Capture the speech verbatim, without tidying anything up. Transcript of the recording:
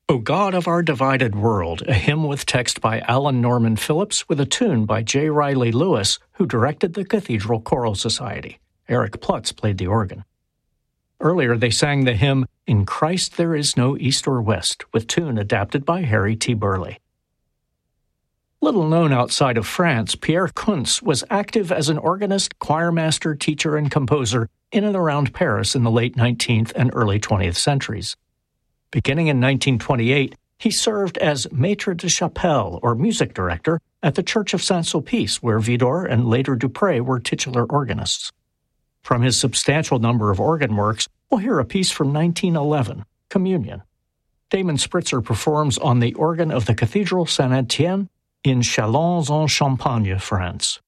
O God of Our Divided World, a hymn with text by Alan Norman Phillips with a tune by J. Riley Lewis, who directed the Cathedral Choral Society. Eric Plutz played the organ. Earlier, they sang the hymn, In Christ There Is No East or West, with tune adapted by Harry T. Burley. Little known outside of France, Pierre Kuntz was active as an organist, choirmaster, teacher, and composer in and around Paris in the late nineteenth and early twentieth centuries. Beginning in nineteen twenty-eight, he served as maître de chapelle, or music director, at the Church of Saint-Sulpice, where Widor and later Dupré were titular organists. From his substantial number of organ works, we'll hear a piece from nineteen eleven, Communion. Damon Spritzer performs on the organ of the Cathedral Saint-Étienne in Châlons-en-Champagne, France.